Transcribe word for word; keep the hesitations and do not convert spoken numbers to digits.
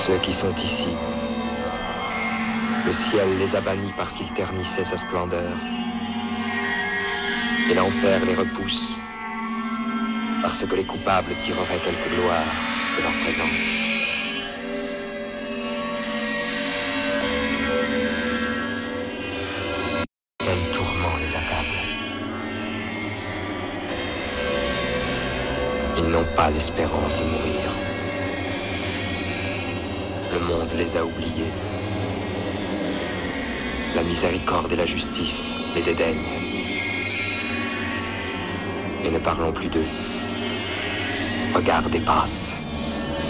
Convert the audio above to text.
Ceux qui sont ici, le ciel les a bannis parce qu'ils ternissaient sa splendeur. Et l'enfer les repousse parce que les coupables tireraient quelque gloire de leur présence. Quel tourment les accable. Ils n'ont pas l'espérance de mourir. Le monde les a oubliés. La miséricorde et la justice les dédaignent. Et ne parlons plus d'eux. Regarde et passe.